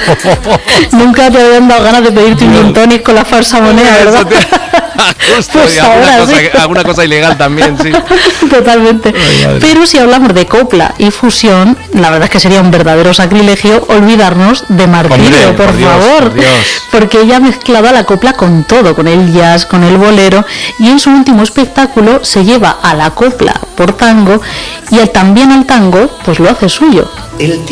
Nunca te habían dado ganas de pedirte un gin tonic con la falsa moneda, ¿verdad? Justo, Pues ahora sí. alguna cosa ilegal también, sí. Totalmente. Pero si hablamos de copla y fusión, la verdad es que sería un verdadero sacrilegio olvidarnos de Martirio, Hombre, por favor. Por Dios. Porque ella mezclaba la copla con todo, con el jazz, con el bolero, y en su último espectáculo se lleva a la copla por tango y también al tango pues lo hace suyo.